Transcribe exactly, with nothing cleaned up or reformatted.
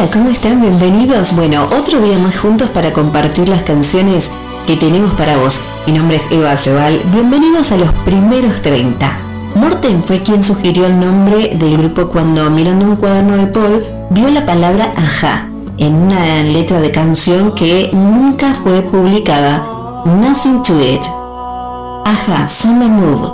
Hola, ¿cómo están? Bienvenidos. Bueno, otro día más juntos para compartir las canciones que tenemos para vos. Mi nombre es Eva Cebal. Bienvenidos a los primeros treinta. Morten fue quien sugirió el nombre del grupo cuando, mirando un cuaderno de Paul, vio la palabra Ajá en una letra de canción que nunca fue publicada. Nothing to it. Ajá, Summer Move.